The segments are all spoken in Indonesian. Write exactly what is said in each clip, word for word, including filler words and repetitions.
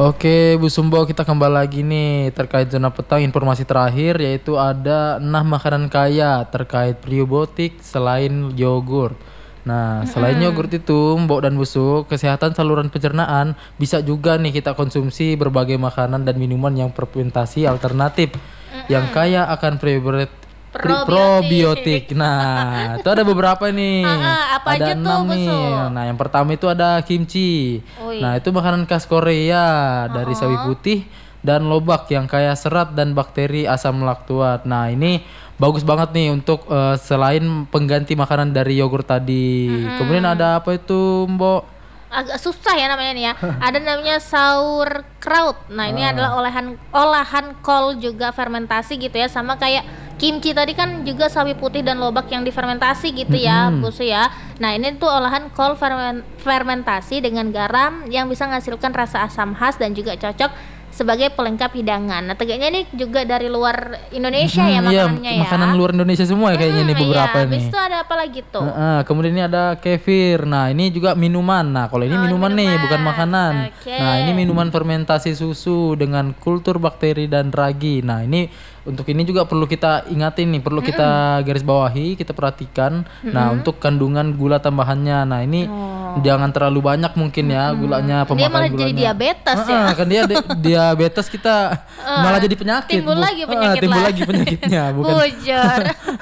Oke, Bu Sumbo, kita kembali lagi nih terkait zona petang. Informasi terakhir yaitu ada enam makanan kaya terkait probiotik selain yogurt. Nah, selain Mm-mm. yogurt itu, Mbok dan Busuk, kesehatan saluran pencernaan bisa juga nih kita konsumsi berbagai makanan dan minuman yang fermentasi alternatif yang Mm-mm. kaya akan probiotik. Pri- Probiotik. probiotik. Nah, itu ada beberapa nih. Ah, ah, apa Ada aja tuh, enam nih. Busuk? Nah, yang pertama itu ada kimchi. Wih. Nah, itu makanan khas Korea dari sawi Uh-uh. putih dan lobak yang kaya serat dan bakteri asam laktat. Nah, ini bagus banget nih untuk eh, selain pengganti makanan dari yogurt tadi. Kemudian ada apa itu, Mbok? Agak susah ya namanya nih ya. Ada namanya sauerkraut. Nah, ini Ah. adalah olahan olahan kol juga fermentasi gitu ya, sama kayak kimchi tadi kan juga sawi putih dan lobak yang difermentasi gitu ya, Mm-mm. Busu ya. Nah, ini tuh olahan kol fermen- fermentasi dengan garam yang bisa menghasilkan rasa asam khas dan juga cocok sebagai pelengkap hidangan. Nah, tegaknya ini juga dari luar Indonesia ya Mm, iya, makanannya ya. makanan luar Indonesia semua ya kayaknya nih Hmm, beberapa iya. nih. Habis itu ada apa lagi tuh? Heeh, kemudian ini ada kefir. Nah, ini juga minuman. Nah, kalau ini Oh, ini minuman nih, minuman. bukan makanan. Oke. Nah, ini minuman fermentasi susu dengan kultur bakteri dan ragi. Nah, ini untuk ini juga perlu kita ingatin nih, perlu kita garis bawahi, kita perhatikan. Nah, untuk kandungan gula tambahannya. Nah, ini Oh. jangan terlalu banyak mungkin ya gulanya, Dia pemakaian malah gulanya. jadi diabetes ya. Heeh, kan dia di- diabetes kita malah jadi penyakit. Timbul Bu. lagi Heeh, penyakit timbul lah. lagi penyakitnya, bukan. Bujur.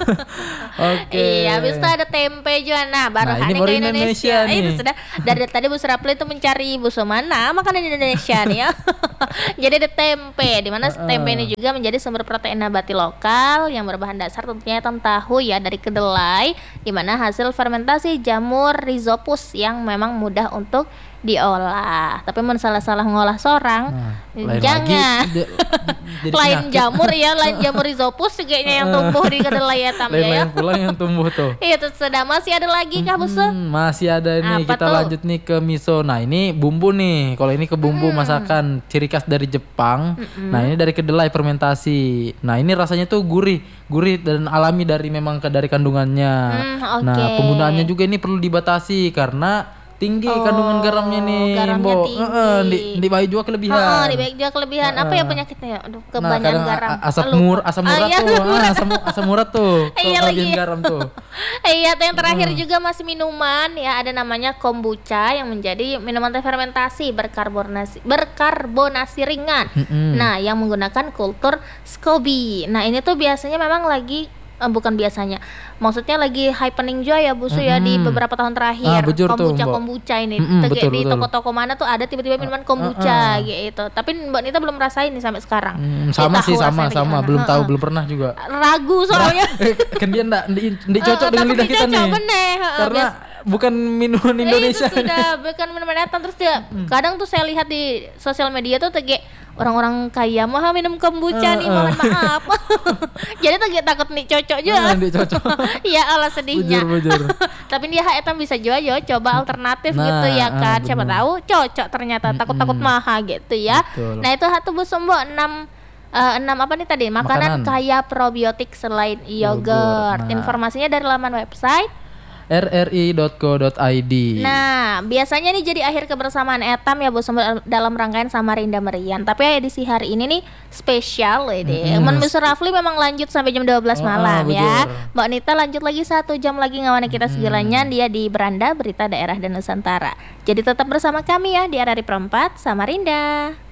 Oke. Iya, habis itu ada tempe juga. Nah, baru Nah, ini hari baru ke Indonesia Indonesia. Eh, itu nih. sudah dari tadi Bu Surapli itu mencari Bu Sumana makanan Indonesia nih ya. Jadi ada tempe, di mana tempe ini juga menjadi sumber protein nabati lokal yang berbahan dasar tentunya tan tahu ya dari kedelai, di mana hasil fermentasi jamur rhizopus yang memang mudah untuk diolah. Tapi mun salah-salah ngolah sorang, Nah, lain jangan. lagi, di- jadi lain penyakit. jamur ya, lain jamur rhizopus kayaknya yang tumbuh di kedelai ya tam ya. Lain-lain pula yang tumbuh tuh. Iya, terus sudah masih ada lagi kah Busu? Hmm, masih ada nih, Apa kita tuh? lanjut nih ke miso. Nah, ini bumbu nih. Kalau ini ke bumbu masakan ciri khas dari Jepang. Nah, ini dari kedelai fermentasi. Nah, ini rasanya tuh gurih, gurih dan alami dari memang ke dari kandungannya. Hmm, Nah, oke. penggunaannya juga ini perlu dibatasi karena tinggi Oh, kandungan garamnya nih, garamnya Mbok. tinggi. Heeh, di, di bayi juga kelebihan. Oh, di baik juga kelebihan. Apa ya penyakitnya ya? Aduh, Nah, kebanyakan kadang garam. a- asam Lupa. mur, asam Ah, urat iya, tuh, asam urat. Ah, asam, asam urat tuh, Iya kelebihan lagi. garam tuh. Iya, yang terakhir juga masih minuman ya, ada namanya kombucha yang menjadi minuman teh fermentasi berkarbonasi berkarbonasi ringan. Mm-mm. Nah, yang menggunakan kultur SCOBY. Nah, ini tuh biasanya memang lagi eh, bukan biasanya. Maksudnya lagi happening juga ya Busu ya di Mm-mm. beberapa tahun terakhir. Ah, bujur tuh, kombucha Mbak. kombucha ini Mm-mm, Tege- betul, di betul. toko-toko mana tuh ada tiba-tiba minuman kombucha gitu. Tapi Mbak Nita belum rasain nih sampai sekarang. Hmm, Dia sama tahu sih, sama, rasanya sama. gimana. Belum tahu, Heeh. belum pernah juga. Ragu soalnya. Eh, kan dia enggak, enggak cocok Eh, dengan takut lidah kita dicocok, nih. bener. Heeh, Karena bias- bukan minuman Eh, Indonesia. itu sudah bukan benar-benar datang terus dia kadang tuh saya lihat di sosial media tuh tege orang-orang kaya mah minum kombucha Eh, nih eh. mohon maaf. Jadi tege takut nih cocok juga. Nah, dia cocok. Ya Allah sedihnya. Bujur, bujur. Tapi dia etam bisa juga yo coba alternatif Nah, gitu ya ah, kan. Siapa bener. tahu cocok ternyata takut-takut mahal gitu ya. Betul. Nah, itu satu Bu Sumbo enam eh, enam apa nih tadi? Makanan, Makanan. kaya probiotik selain yogurt. Yogurt. Nah. Informasinya dari laman website. r r i dot co dot i d. Nah, biasanya nih jadi akhir kebersamaan Etam ya Bu Sumber dalam rangkaian Samarinda Merian. Tapi ya edisi hari ini nih spesial ini. Mm-mm. Men Mister Rafli memang lanjut sampai jam dua belas Oh, malam ah, ya. bujur. Mbak Nita lanjut lagi satu jam lagi ngawana kita segalanya dia di Beranda Berita Daerah dan Nusantara. Jadi tetap bersama kami ya di R R I Perempat Samarinda.